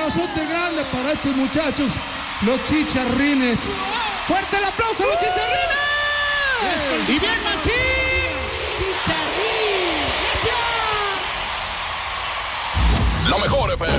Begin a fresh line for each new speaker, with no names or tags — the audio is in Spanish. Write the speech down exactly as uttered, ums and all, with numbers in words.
aplausote grande para estos muchachos, los chicharrines.
¡Fuerte el aplauso a los chicharrines!
¡Y bien, machín!
¡Chicharrín!
¡Gracias!
La mejor F M.